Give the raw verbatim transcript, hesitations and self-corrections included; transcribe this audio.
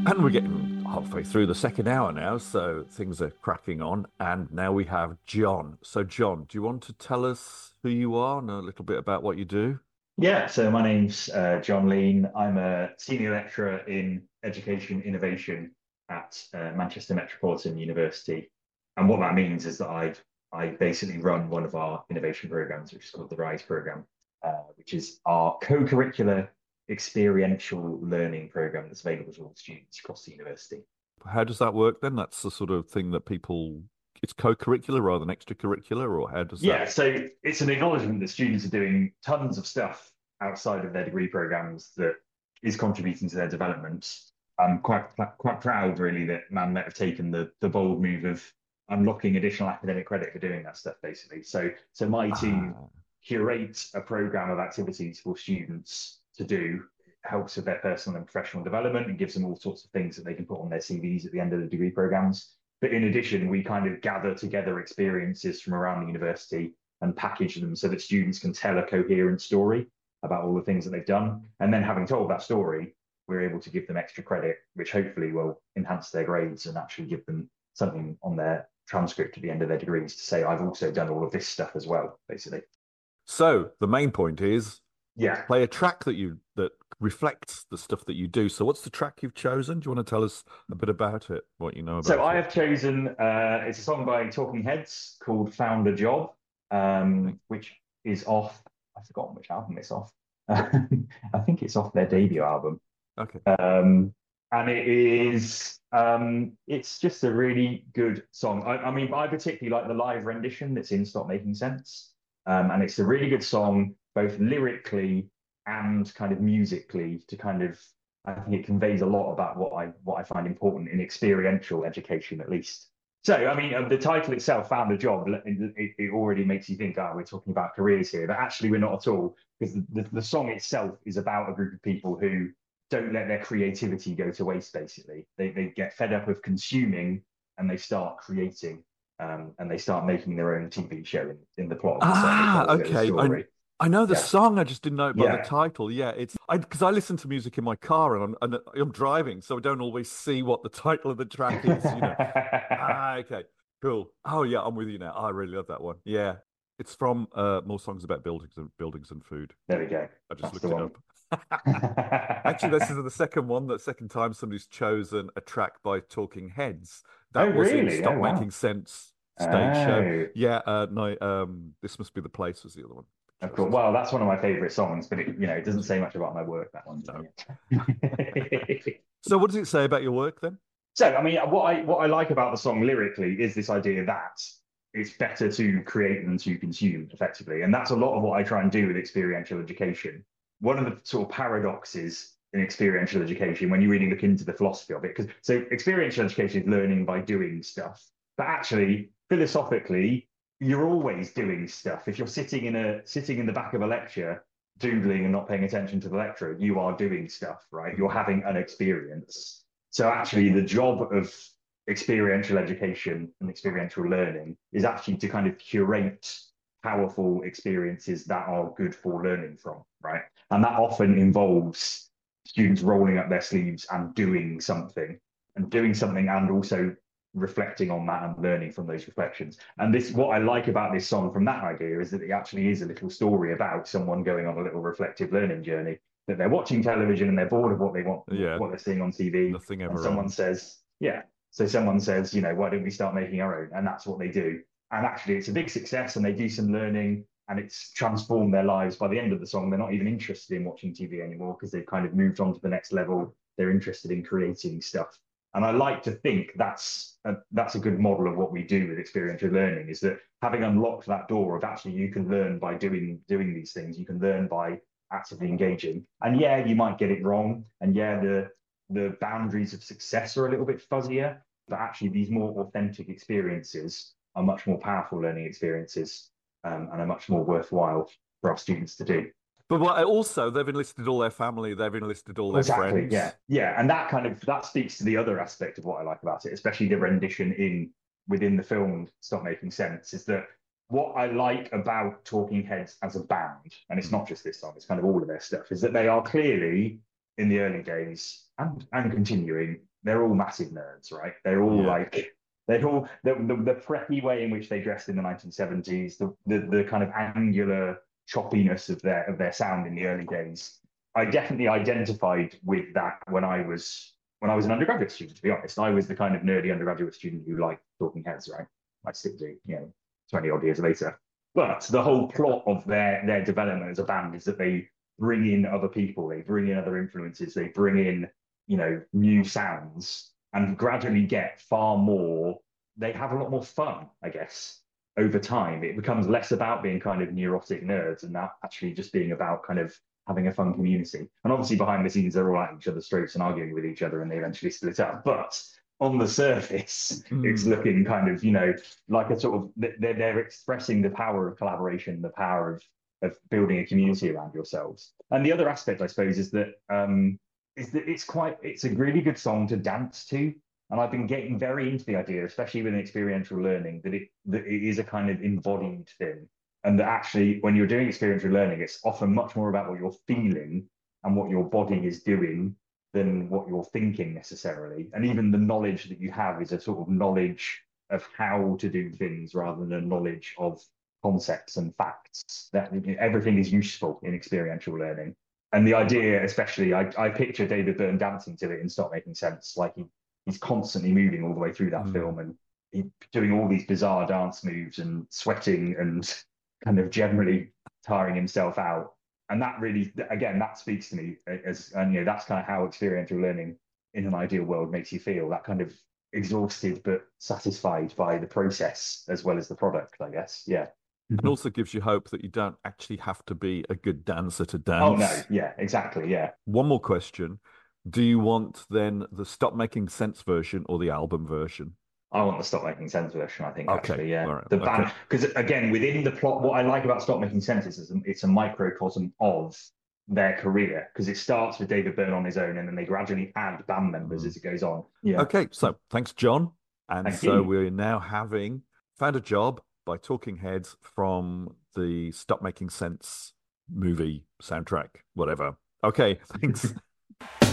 And we're getting halfway through the second hour now, so things are cracking on. And now we have John. So, John, do you want to tell us who you are and a little bit about what you do? Yeah, so my name's uh, John Lean. I'm a senior lecturer in education innovation at uh, Manchester Metropolitan University. And what that means is that I've I basically run one of our innovation programs, which is called the RISE program, uh, which is our co-curricular experiential learning program that's available to all students across the university. How does that work then? That's the sort of thing that people, it's co-curricular rather than extracurricular, or how does that? Yeah, so it's an acknowledgement that students are doing tons of stuff outside of their degree programs that is contributing to their development. I'm quite quite proud, really, that ManMet have taken the the bold move of unlocking additional academic credit for doing that stuff, basically. So, so my team Ah, curates a program of activities for students to do, helps with their personal and professional development, and gives them all sorts of things that they can put on their C Vs at the end of the degree programs. But in addition, we kind of gather together experiences from around the university and package them so that students can tell a coherent story about all the things that they've done. And then having told that story, we're able to give them extra credit, which hopefully will enhance their grades and actually give them something on their transcript at the end of their degrees to say, I've also done all of this stuff as well, basically. so the main point is Yeah. play a track that you that reflects the stuff that you do. So, what's the track you've chosen? Do you want to tell us a bit about it, what you know So about I it? have chosen, uh, it's a song by Talking Heads called Found a Job, um, which is off, I've forgotten which album it's off. I think it's off their debut album. Okay. Um, and it is, um, it's just a really good song. I, I mean, I particularly like the live rendition that's in Stop Making Sense. Um, and it's a really good song, both lyrically and kind of musically, to kind of, I think it conveys a lot about what I what I find important in experiential education, at least. So, I mean, uh, the title itself, "Found a Job," it, it already makes you think, "Oh, we're talking about careers here," but actually, we're not at all, because the, the, the song itself is about a group of people who don't let their creativity go to waste. Basically, they they get fed up of consuming and they start creating, um, and they start making their own T V show in, in the plot of the song, as Ah, well as the okay. I story. I know the Yeah, song. I just didn't know it by the yeah. title. Yeah, it's I because I listen to music in my car and I'm and I'm driving, so I don't always see what the title of the track is. You know. Ah, okay, cool. Oh yeah, I'm with you now. I really love that one. Yeah, it's from uh, More Songs About Buildings and Buildings and Food. There we go. I just That's looked the it one. up. Actually, this is the second one. The second time somebody's chosen a track by Talking Heads. Oh, That was in really? Oh, Stop wow. Making Sense stage show. Oh, Yeah, uh, no, um, This Must Be the Place was the other one of chosen course. as Well, well. that's one of my favorite songs, but it, you know, it doesn't say much about my work, that one. So, No. yeah. So, what does it say about your work then? So, I mean, what I what I like about the song lyrically is this idea that it's better to create than to consume, effectively, and that's a lot of what I try and do with experiential education. One of the sort of paradoxes in experiential education, when you really look into the philosophy of it, because so experiential education is learning by doing stuff, but actually, philosophically, you're always doing stuff. If you're sitting in a sitting in the back of a lecture, doodling and not paying attention to the lecturer, you are doing stuff, right? You're Mm. having an experience. So actually, the job of experiential education and experiential learning is actually to kind of curate powerful experiences that are good for learning from, right? And that often involves students rolling up their sleeves and doing something and doing something and also reflecting on that and learning from those reflections. And this, what I like about this song from that idea is that it actually is a little story about someone going on a little reflective learning journey, that they're watching television and they're bored of what they want, Yeah, what they're seeing on T V. nothing And ever someone on. says, yeah. So someone says, you know, why don't we start making our own? And that's what they do. And actually, it's a big success and they do some learning and it's transformed their lives. By the end of the song, they're not even interested in watching T V anymore because they've kind of moved on to the next level. They're interested in creating stuff. And I like to think that's a, that's a good model of what we do with experiential learning, is that having unlocked that door of actually you can learn by doing doing these things, you can learn by actively engaging. And yeah, you might get it wrong. And yeah, the the boundaries of success are a little bit fuzzier, but actually these more authentic experiences are much more powerful learning experiences, um, and are much more worthwhile for our students to do. But what, also, they've enlisted all their family, they've enlisted all their Exactly. Yeah. friends. Yeah. And that kind of that speaks to the other aspect of what I like about it, especially the rendition in within the film Stop Making Sense, is that what I like about Talking Heads as a band, and it's Mm. not just this song, it's kind of all of their stuff, is that they are clearly in the early days and and continuing, they're all massive nerds, right? They're all Yeah. like they're all the, the the preppy way in which they dressed in the nineteen seventies, the, the the kind of angular choppiness of their of their sound in the early days. I definitely identified with that when I was when I was an undergraduate student, to be honest. I was the kind of nerdy undergraduate student who liked Talking Heads, right? I still do, you know, twenty odd years later. But the whole plot of their their development as a band is that they bring in other people, they bring in other influences, they bring in, you know, new sounds and gradually get far more, they have a lot more fun, I guess, over time. It becomes less about being kind of neurotic nerds and that actually just being about kind of having a fun community. And obviously behind the scenes, they're all at each other's throats and arguing with each other and they eventually split up. But on the surface, it's Mm. looking kind of, you know, like a sort of, they're, they're expressing the power of collaboration, the power of of building a community around yourselves. And the other aspect, I suppose, is that um, is that it's quite it's a really good song to dance to. And I've been getting very into the idea, especially with experiential learning, that it that it is a kind of embodied thing. And that actually, when you're doing experiential learning, it's often much more about what you're feeling and what your body is doing than what you're thinking necessarily. And even the knowledge that you have is a sort of knowledge of how to do things rather than a knowledge of concepts and facts. That everything is useful in experiential learning. And the idea, especially, I, I picture David Byrne dancing to it and Stop Making Sense. Like he, he's constantly moving all the way through that Mm. film and he, doing all these bizarre dance moves and sweating and kind of generally tiring himself out. And that really, again, that speaks to me as, and you know, that's kind of how experiential learning in an ideal world makes you feel. That kind of exhausted but satisfied by the process as well as the product, I guess. Yeah. And also gives you hope that you don't actually have to be a good dancer to Oh no, dance. yeah, exactly, yeah. One more question. Do you want then the Stop Making Sense version or the album version? I want the Stop Making Sense version, I think, Okay. actually, yeah. All right. The Okay. band, because again, within the plot, what I like about Stop Making Sense is it's a microcosm of their career, because it starts with David Byrne on his own, and then they gradually add band members Mm. as it goes on. Yeah. Okay. So thanks, John. And Thank so you. we're now having Found a Job by Talking Heads from the Stop Making Sense movie soundtrack, whatever. Okay. Thanks.